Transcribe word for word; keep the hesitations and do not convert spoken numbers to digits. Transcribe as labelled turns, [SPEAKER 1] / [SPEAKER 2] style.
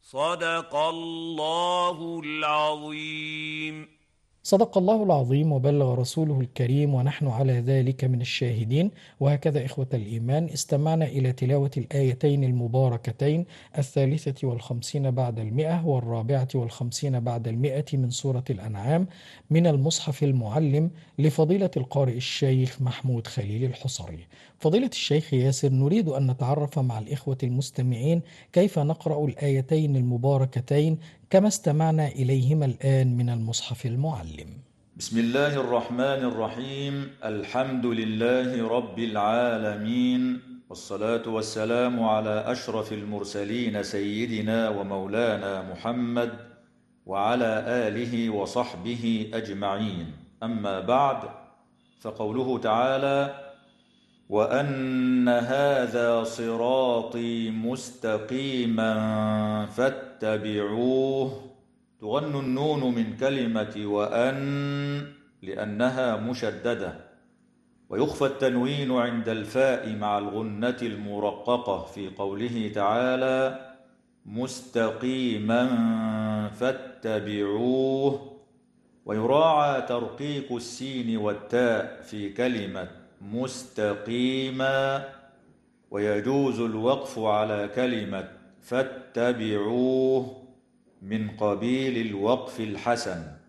[SPEAKER 1] صدق الله العظيم.
[SPEAKER 2] صدق الله العظيم وبلغ رسوله الكريم ونحن على ذلك من الشاهدين. وهكذا إخوة الإيمان، استمعنا إلى تلاوة الآيتين المباركتين الثالثة والخمسين بعد المئة والرابعة والخمسين بعد المئة من سورة الأنعام من المصحف المعلم لفضيلة القارئ الشيخ محمود خليل الحصري. فضيلة الشيخ ياسر، نريد أن نتعرف مع الإخوة المستمعين كيف نقرأ الآيتين المباركتين كما استمعنا إليهما الآن من المصحف المعلم.
[SPEAKER 3] بسم الله الرحمن الرحيم. الحمد لله رب العالمين، والصلاة والسلام على أشرف المرسلين سيدنا ومولانا محمد وعلى آله وصحبه أجمعين. أما بعد، فقوله تعالى: وأن هذا صراطي مستقيما فاتبعوه. تغن النون من كلمة وأن لأنها مشددة، ويخفى التنوين عند الفاء مع الغنة المرققة في قوله تعالى: مستقيما فاتبعوه. ويراعى ترقيق السين والتاء في كلمة مستقيما، ويجوز الوقف على كلمة فاتبعوه من قبيل الوقف الحسن.